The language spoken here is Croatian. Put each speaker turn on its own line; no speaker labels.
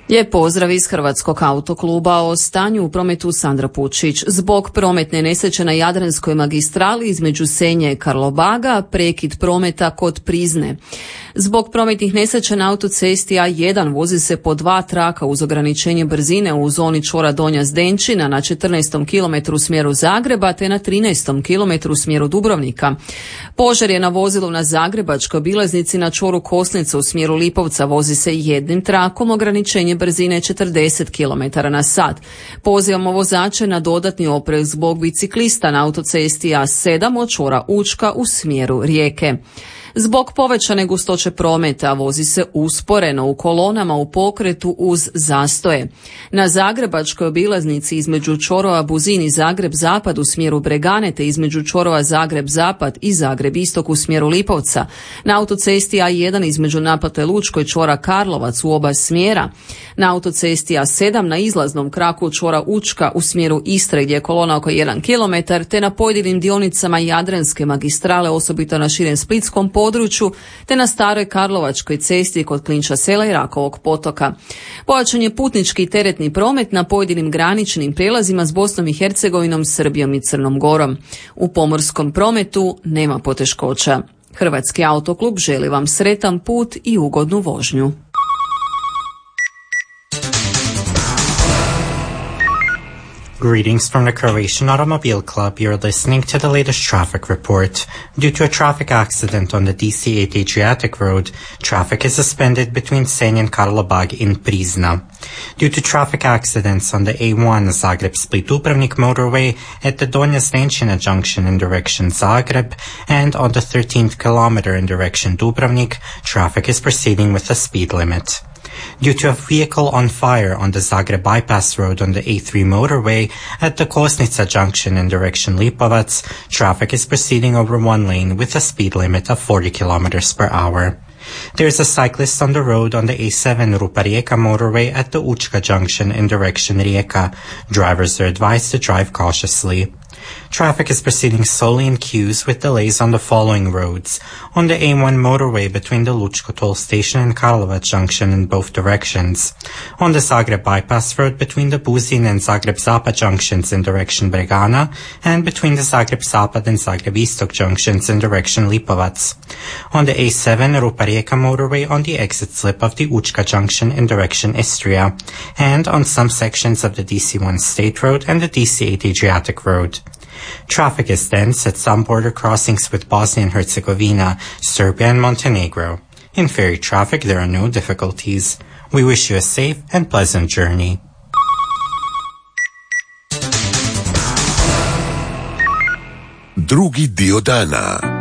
Lijep pozdrav iz Hrvatskog autokluba. O stanju u prometu Sandra Pučić. Zbog prometne nesreće na Jadranskoj magistrali između Senje i Karlobaga, prekid prometa kod Prizne. Zbog prometnih nesreća na autocesti A1 vozi se po 2 traka uz ograničenje brzine u zoni čvora Donja Zdenčina na 14. km u smjeru Zagreba te na 13. km u smjeru Dubrovnika. Požar je na vozilu na Zagrebačkoj obilaznici na čvoru Kosnica u smjeru Lipovca vozi se jednim trakom, ograničenje brzine 40 km na sat. Pozivamo vozače na dodatni oprez zbog biciklista na autocesti A7 od čvora Učka u smjeru Rijeke. Zbog povećane gustoće prometa vozi se usporeno u kolonama u pokretu uz zastoje. Na Zagrebačkoj obilaznici između čvorova Buzin i Zagreb-Zapad u smjeru Bregane te između čvorova Zagreb-Zapad i Zagreb-Istok u smjeru Lipovca. Na autocesti A1 između Napate Lučko i čvora Karlovac u oba smjera. Na autocesti A7 na izlaznom kraku čvora Učka u smjeru Istre gdje je kolona oko 1 km te na pojedinim dionicama Jadranske magistrale, osobito na širem splitskom području, te na staroj Karlovačkoj cesti kod Klinča sela i Rakovog potoka. Pojačan je putnički i teretni promet na pojedinim graničnim prijelazima s Bosnom i Hercegovinom, Srbijom i Crnom Gorom. U pomorskom prometu nema poteškoća. Hrvatski autoklub želi vam sretan put i ugodnu vožnju.
Greetings from the Croatian Automobile Club. You're listening to the latest traffic report. Due to a traffic accident on the DC8 Adriatic Road, traffic is suspended between Senj and Karlobag in Prizna. Due to traffic accidents on the A1 Zagreb-Split-Dubrovnik motorway at the Donja Zdenčina junction in direction Zagreb and on the 13th kilometer in direction Dubrovnik, traffic is proceeding with a speed limit. Due to a vehicle on fire on the Zagreb bypass road on the A3 motorway at the Kosnica junction in direction Lipovac, traffic is proceeding over one lane with a speed limit of 40 km per hour. There is a cyclist on the road on the A7 Rupa-Rijeka motorway at the Učka junction in direction Rijeka. Drivers are advised to drive cautiously. Traffic is proceeding slowly in queues with delays on the following roads. On the A1 motorway between the Lučko toll station and Karlovac junction in both directions. On the Zagreb bypass road between the Buzin and Zagreb-Zapad junctions in direction Bregana and between the Zagreb-Zapad and Zagreb-Istok junctions in direction Lipovac. On the A7 Rupa-Rijeka motorway on the exit slip of the Učka junction in direction Istria and on some sections of the DC1 State Road and the DC8 Adriatic Road. Traffic is dense at some border crossings with Bosnia and Herzegovina, Serbia and Montenegro. In ferry traffic, there are no difficulties. We wish you a safe and pleasant journey.
Drugi dio dana.